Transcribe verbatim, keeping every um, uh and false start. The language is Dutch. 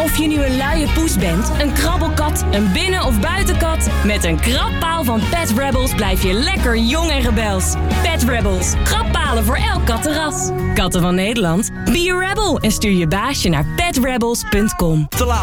Of je nu een luie poes bent, een krabbelkat, een binnen- of buitenkat... met een krabpaal van Pet Rebels blijf je lekker jong en rebels. Pet Rebels. Krabbpalen voor elk kattenras. Katten van Nederland. Be a rebel en stuur je baasje naar pet rebels punt com. Te laat